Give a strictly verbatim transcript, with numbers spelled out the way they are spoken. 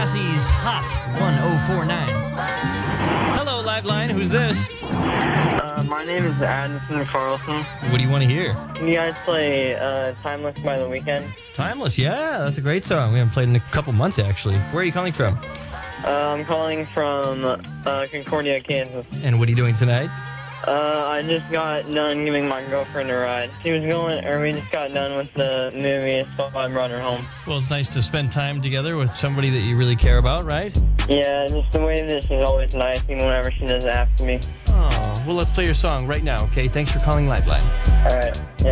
Aussie's Hot one oh four nine. Hello, Liveline. Who's this? Uh, my name is Addison Carlson. What do you want to hear? You guys play uh, Timeless by The Weeknd? Timeless. Yeah, that's a great song. We haven't played in a couple months, actually. Where are you calling from? Uh, I'm calling from uh, Concordia, Kansas. And what are you doing tonight? Uh, I just got done giving my girlfriend a ride. She was going, or we just got done with the movie, so I brought her home. Well, it's nice to spend time together with somebody that you really care about, right? Yeah, just the way that she's always nice, even whenever she doesn't ask me. Oh, well, let's play your song right now, okay? Thanks for calling Liveline. All right.